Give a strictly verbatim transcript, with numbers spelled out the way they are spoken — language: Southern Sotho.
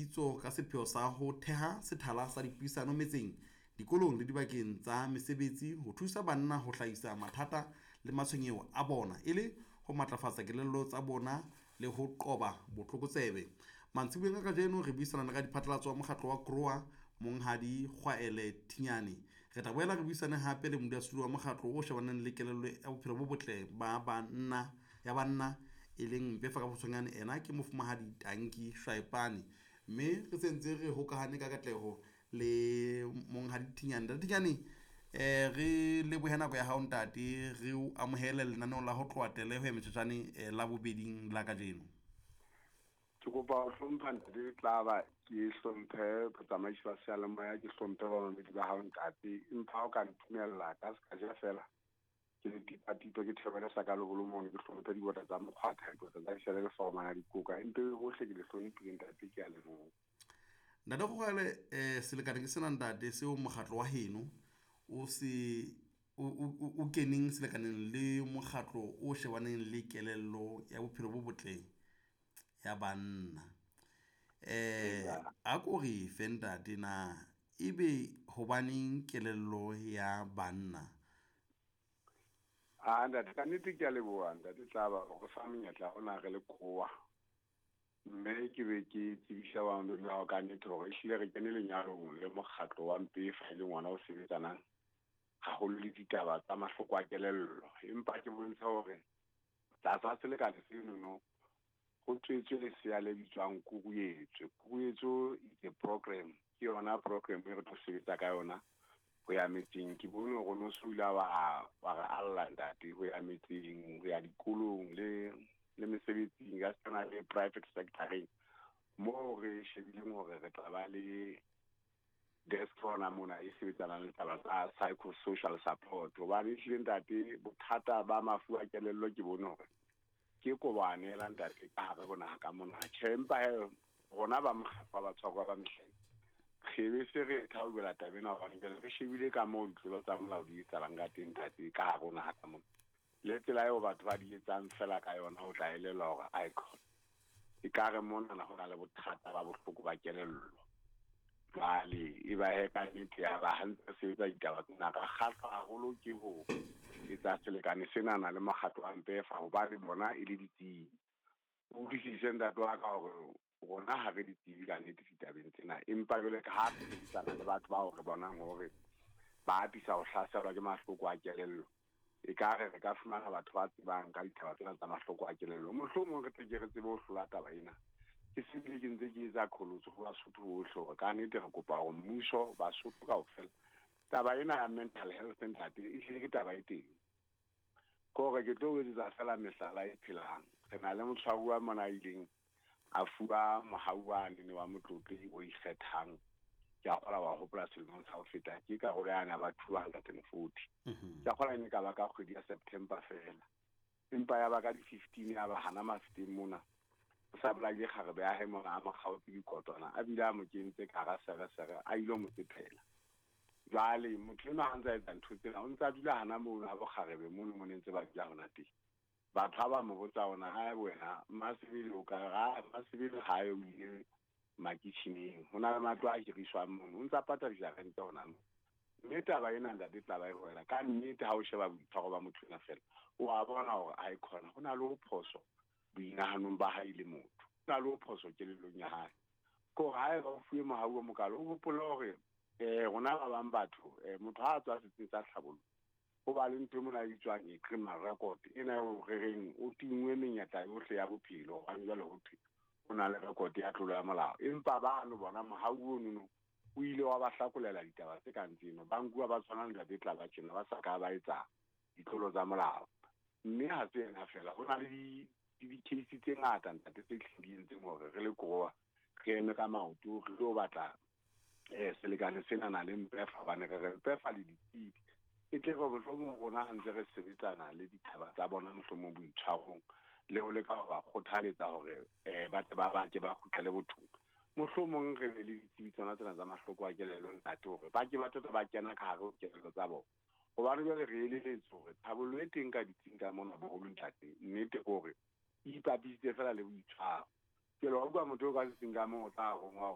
boipipisetso ka sepheo sa ho theha sethala sa dipuisano metseng, dikolong le dibakeng tsa mesebetsi ho thusa banna ho hlahisa mathata le matshwenyeho a bona e le ho matlafatsa kelello tsa bona le ho qoba botlokotsebe. Mantsibueng a kajeno re buisana ka diphatlalatso wa mokgatlo wa K R O A, Monghadi Kgwaele Thinyane. Re tla boela re buisane hape le modulasetulo wa mokgatlo o shebaneng le kelello ya bophelo bo botle ba banna ya banna e leng Mpefa ka botshwanyane, ena ke Mofumahadi Tanki Shaipane, mme re sentse re hokahane ka katleho le Monghadi Thinyane. Thinyane, eh re lebohe nako ya hao ntate, re o amohele lenaneo la ho tloha tele ho emetshane la bobeding la kajeno. Ke kopa ho hlompha ntate Tlaba, ke hlomphe botsamaisi ba seyalemoya, ke hlomphe bamamedi ba hao ntate, empa o ka ntumella ka seka ja fela ke le tipatipo ke thebele sa ka leholo mono, ke hlomphe dibota tsa mokgwatha, dibota tsa disele le formana dikoka, empe hohle ke le hlompile ntate, ke a leboha. Ntate Kgwaele, eh selekane ke sena ntate seo mokgatlo wa heno o se o keneng selekaneng le mokgatlo o shebaneng le kelello ya bophelo bo botle ya banna. Eh a ko re fentate na ebe hobaneng kelello ya banna? Ah ntate ka nnete ke a leboha ntate Tlaba go fa menyetla ona re le K R O A, mme ke be ke tsebisa wa mme la ka nnete hore ehlile re kene lenyalong le mokgatlo wa Mpefa ile ngwana o sebetsanang haholo le ditaba tsa mahloko a kelello, empa ke bontsha hore tsa tsa selekane seno no go tswetswe le se ya le bitswang Kuruetswe. Kuruetswe ke program, ke yona program e re tlo sebetsa ka yona go ya metseng. Ke bone go no sula wa wa ga alla ntate go ya metseng, go ya dikolong le le mesebetsing ga tsena le private sector mo re shebileng hore re tla ba le desk hona mona e sebetsana le taba tsa psychosocial support. Hobane ehlile ntate bothata ba mafu a kelello ke bone hore ke ko bane la ntate ka hare bona ka mona tshempa he rona ba mokgwa ba tshwarwa ba mehleng khebe se re thaubela tabena ba ngele re shebile ka mo ntlo tsa molao di tsalang ka teng ntate ka hare bona ka mona le tsela eo batho ba di etsang fela ka yona o tla elela hore icon e ka re mona na hona le bothata ba bohloko ba kelello. Vale e ba he ka nnete ya ba hantle sebetsa ditaba tsena ka kgatla haholo ke ho etsa selekane sena na le makgatlo a Mpefa hobane bona e le ditsi o dihlise ntate wa ka hore rona ha re ditsi ka nnete ditabeng tsena, empa jole ka ha re sebetsana le batho ba hore bonang hore ba atisa ho hlaselwa ke mahloko a kelello, e ka re re ka fumana batho ba tsebang ka ditaba tsena tsa mahloko a kelello. Mohlomong re tle re tsebe ho hlola taba ena ke sebile ke ntse ke etsa kholotso go Basotho bohle hore ka nnete re kopa go mmuso Basotho kaofela taba ena ya mental health ntate e hlile ke taba e teng. Kore ke tlo etsa fela mehlala e phelang, re na le motshwaruwa mona ileng a fuwa mohauwane ne wa motlotli o ikgethang ke a gola wa hopola selemong sa ho feta ke ka go yana ba two hundred forty ke gola ne ka ba ka kgwedi ya September fela, empa ya ba ka di fifteen ya ba hana mafiteng mona sa bla ke kgarebe ya he mona a magauti di kotwana a bila mo kentse ka ga sere sere a ile mo tsetela. Jwale motho ena a ntse a etsa ntho tsena o ntse a dula hana mo ha bo kgarebe mo mo ntse ba dula hona teng. Batho ba mo botsa ona ha wena masibile o ka ga masibile ha yo ile makitcheneng hona le matlo a hiriswang mo o ntse a pata dijarente hona mo. Mme taba ena nda di tla ba e hola ka nnete ha o sheba boitshwaro ba motho ena fela o a bona hore a ikona hona le ho phoso boinahanong ba haile motho, hona le ho phoso kelellong ya hae ko hae ba fuwe mohau mo kalo o gopola hore eh rona ba bang batho eh motho ha a tswa setseng sa tlhabolo ho ba le ntwe mona e tswang e criminal record ena o rereng o tingwe menyetla yohle ya bophelo ga jwale ho thwe o na le record ya tlolo ya molao, empa ba no bona mohau o no o ile wa ba hlakolela ditaba tse kang tseno ba nkua ba tshwana le betla ba tshena ba sa ka ba etsa ditlolo tsa molao. Mme ha se ena fela ho na le di di case tse ngata ntate tse hlileng hore re le K R O A re eme ka maoto re lo batla eh selekane sena na le Mpefa ba ne re Mpefa le ditsebi e tle go bohlomong rona hantse re sebetsana le ditaba tsa bona mohlomong boitshwarong le ho leka ba kgothaletsa hore eh ba ba ba ke ba khutlele botho mohlomong re le ditsebi tsona tsena tsa mahloko a kelello ntate hore ba ke ba tota ba kena ka hare ho kelello tsa bona go ba re re eletse hore thabollo e teng ka ditsinga mona bo go ntate nnete gore ipapisitse fela le boitshwaro ke lo bua motho ka tsinga mo tla go ngwa